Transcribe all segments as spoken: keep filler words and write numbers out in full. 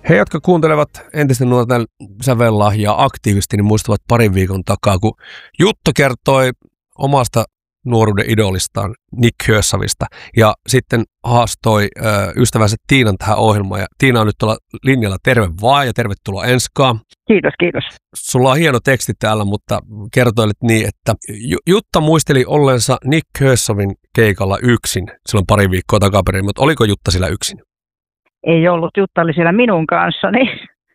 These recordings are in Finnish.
He, jotka kuuntelevat entisten nuorten sävellahjaa aktiivisesti, niin muistavat parin viikon takaa, kun Jutta kertoi omasta nuoruuden idolistaan Nick Kershavista ja sitten haastoi ö, ystävänsä Tiinan tähän ohjelmaan. Ja Tiina on nyt tuolla linjalla. Terve vaan ja tervetuloa Enskaan. Kiitos, kiitos. Sulla on hieno teksti täällä, mutta kertoilet niin, että Jutta muisteli ollensa Nick Kershavin keikalla yksin silloin pari viikkoa takaperin, mutta oliko Jutta sillä yksin? Ei ollut, Jutta oli siellä minun kanssani.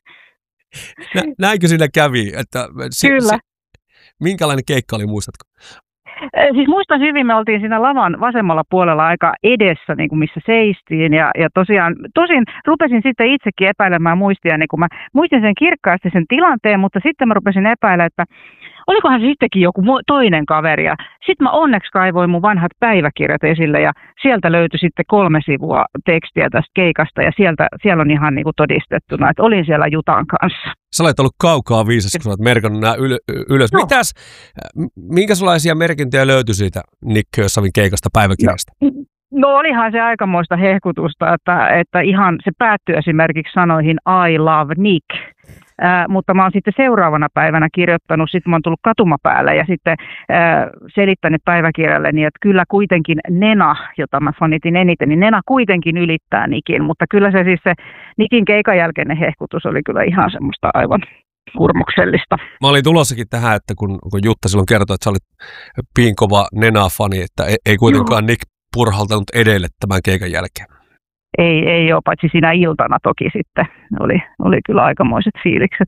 Nä, näinkö siinä kävi? Että se, Kyllä. Se, minkälainen keikka oli, muistatko? Siis muistan hyvin, me oltiin siinä lavan vasemmalla puolella aika edessä, niin kuin missä seistiin. Ja, ja tosiaan, tosin rupesin sitten itsekin epäilemään muistia, niin kun mä muistin sen kirkkaasti sen tilanteen, mutta sitten mä rupesin epäilemään, että olikohan se sittenkin joku toinen kaveri. Ja sitten mä onneksi kaivoin mun vanhat päiväkirjat esille ja sieltä löytyi sitten kolme sivua tekstiä tästä keikasta. Ja sieltä, siellä on ihan niin kuin todistettuna, että olin siellä Jutan kanssa. Sä olet ollut kaukaa viisas, kun olet merkannut nämä ylös. No. Mitäs, minkälaisia merkintöjä löytyi siitä Nick Kershavin keikasta päiväkirjasta? No, no olihan se aikamoista hehkutusta, että, että ihan se päättyi esimerkiksi sanoihin I love Nick. Äh, mutta mä oon sitten seuraavana päivänä kirjoittanut, sitten mä oon tullut katumapäälle ja sitten äh, selittänyt päiväkirjalle niin, että kyllä kuitenkin Nena, jota mä fanitin eniten, niin Nena kuitenkin ylittää Nikin, mutta kyllä se siis se Nikin keikan jälkeinen hehkutus oli kyllä ihan semmoista aivan kurmuksellista. Mä olin tulossakin tähän, että kun, kun Jutta silloin kertoi, että sä olit piinkova Nena-fani, että ei, ei kuitenkaan Joo. Nick purhaltanut edelle tämän keikan jälkeen. Ei, ei ole, paitsi siinä iltana toki sitten. Oli, oli kyllä aikamoiset fiilikset.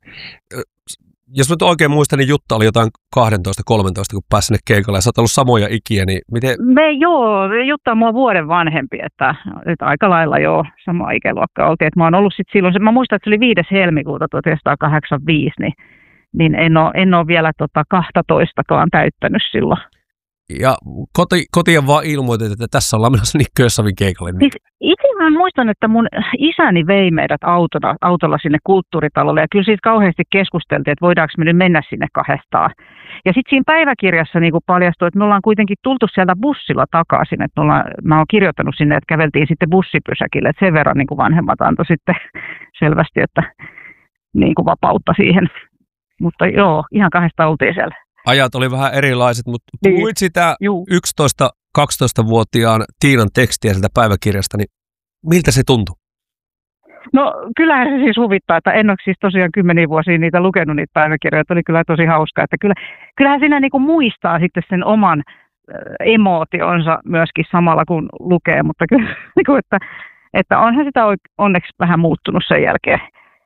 Jos nyt oikein muistan, niin Jutta oli jotain kaksitoista kolmetoista, kun pääsi sinne keikalle ja sä oot ollut samoja ikiä, niin miten? Me joo, Jutta on mua vuoden vanhempi, että, että aika lailla joo, sama ikäluokka oltiin. Että mä oon ollut sitten silloin, mä muistan, että se oli viides helmikuuta tuhatyhdeksänsataakahdeksankymmentäviisi, niin, niin en, ole, en ole vielä tota kaksitoistakaan täyttänyt silloin. Ja koti, kotiin vaan ilmoitit, että tässä ollaan menossa Nick Kershavin keikalle. Siis itse mä muistan, että mun isäni vei meidät autolla, autolla sinne kulttuuritalolle ja kyllä siitä kauheasti keskusteltiin, että voidaanko me nyt mennä sinne kahdestaan. Ja sitten siinä päiväkirjassa niin paljastui, että me ollaan kuitenkin tultu sieltä bussilla takaisin. Että me ollaan, mä oon kirjoittanut sinne, että käveltiin sitten bussipysäkille, että sen verran niin vanhemmat antoi sitten selvästi, että niin vapautta siihen. Mutta joo, ihan kahdesta oltiin siellä. Ajat oli vähän erilaiset, mutta niin. Luit sitä yksitoista-kaksitoista-vuotiaan Tiinan tekstiä sieltä päiväkirjasta, niin miltä se tuntui? No kyllähän se siis huvittaa, että en ole siis tosiaan kymmeniä vuosia niitä lukenut niitä päiväkirjoja, että oli kyllä tosi hauskaa, että kyllä, kyllähän siinä niinku muistaa sitten sen oman emootionsa myöskin samalla kun lukee, mutta kyllä, niinku, että, että onhan sitä onneksi vähän muuttunut sen jälkeen.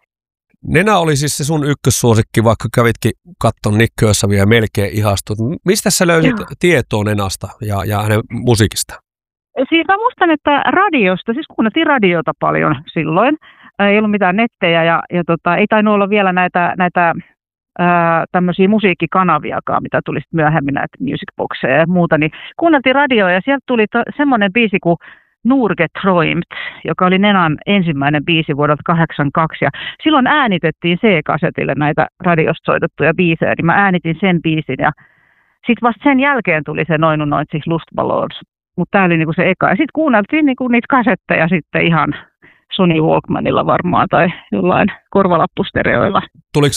Nena oli siis se sun ykkössuosikki, vaikka kävitkin katton Nick Kershavia ja melkein ihastut. Mistä sä löysit Joo. tietoa Nenasta ja, ja hänen musiikista? Siis mä muistan, että radiosta, siis kuunneltiin radiota paljon silloin. Ei ollut mitään nettejä ja, ja tota, ei tainnut olla vielä näitä, näitä ää, tämmöisiä musiikkikanaviakaan, mitä tuli myöhemmin näitä musicboxeja ja muuta. Niin kuunneltiin radioa ja sieltä tuli to, semmoinen biisi kuin Norge Träumt, joka oli Nenan ensimmäinen biisi vuodelta kahdeksankymmentäkaksi. Ja silloin äänitettiin C-kasetille näitä radiosta soitettuja biisejä, niin mä äänitin sen biisin. Ja sitten vasta sen jälkeen tuli se Noin noin siis Lustballons. Mutta tämä oli niinku se eka. Ja sitten kuunneltiin niinku niitä kasetteja sitten ihan Sony Walkmanilla varmaan tai jollain korvalappustereoilla. Tuliko...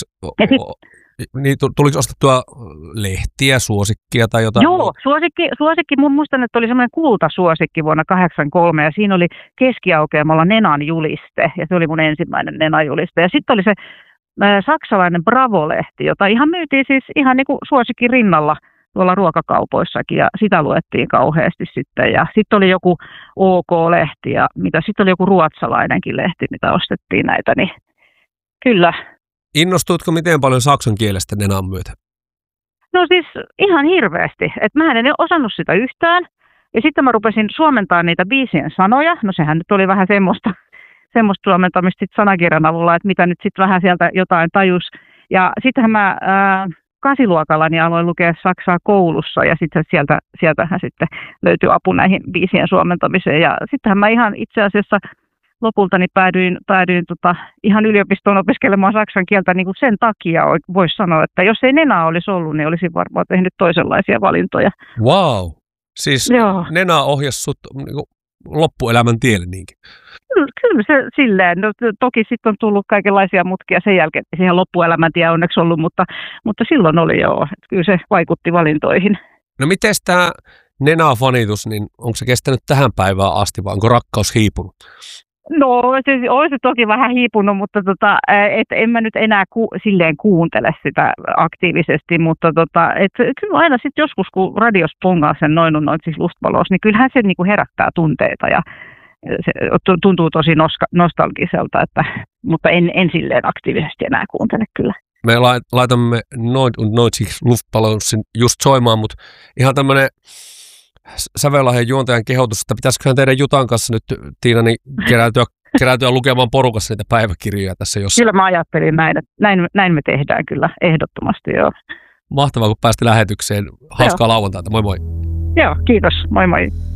Niin, tuliko ostettua lehtiä, suosikkia tai jotain? Joo, suosikki, suosikki mun muistan, että oli semmoinen kultasuosikki vuonna kahdeksankymmentäkolme ja siinä oli keskiaukeamalla Nenan juliste ja se oli mun ensimmäinen Nenan juliste. Ja sitten oli se äh, saksalainen Bravo-lehti, jota ihan myytiin siis ihan niin kuin suosikki rinnalla tuolla ruokakaupoissakin ja sitä luettiin kauheasti sitten. Ja sitten oli joku OK-lehti ja mitä sitten oli joku ruotsalainenkin lehti, mitä ostettiin näitä, niin kyllä. Innostuitko miten paljon saksan kielestä Nenan myötä? No siis ihan hirveästi. Että mä en osannut sitä yhtään. Ja sitten mä rupesin suomentamaan niitä biisien sanoja. No sehän nyt oli vähän semmoista, semmoista suomentamista sit sanakirjan avulla, että mitä nyt sitten vähän sieltä jotain tajus. Ja sittenhän mä ää, kasiluokalla niin aloin lukea saksaa koulussa ja sitten sieltä, sieltähän sitten löytyi apu näihin biisien suomentamiseen. Ja sittenhän mä ihan itse asiassa... Lopulta niin päädyin, päädyin tota, ihan yliopistoon opiskelemaan saksan kieltä niin kuin sen takia voisi sanoa, että jos ei Nena olisi ollut, niin olisin varmaan tehnyt toisenlaisia valintoja. Wow! Siis Joo. Nena ohjasi sut niin kuin loppuelämän tielle niinkin. Kyllä, kyllä se silleen. No, toki sitten on tullut kaikenlaisia mutkia sen jälkeen. Ei siihen loppuelämän tie onneksi ollut, mutta, mutta silloin oli joo. Kyllä se vaikutti valintoihin. No miten tämä Nena-fanitus, niin onko se kestänyt tähän päivään asti vai onko rakkaus hiipunut? No se olisi toki vähän hiipunut, mutta tota, et en mä nyt enää ku, silleen kuuntele sitä aktiivisesti, mutta tota, et, kyllä aina sitten joskus, kun radios pongaa sen noin noin siis Luftballons, niin kyllähän se niinku herättää tunteita ja se tuntuu tosi noska, nostalgiselta, että, mutta en, en silleen aktiivisesti enää kuuntele kyllä. Me laitamme Noit und neunzig Luftballonsin just soimaan, mutta ihan tämmöinen Sävellahden juontajan kehotus, että pitäisiköhän teidän Jutan kanssa nyt, Tiina, niin keräytyä, keräytyä lukemaan porukassa niitä päiväkirjoja tässä jossain. Kyllä mä ajattelin näin, että näin, näin me tehdään kyllä, ehdottomasti joo. Mahtavaa, kun päästi lähetykseen. Hauskaa joo. Lauantaita, moi moi. Joo, kiitos, moi moi.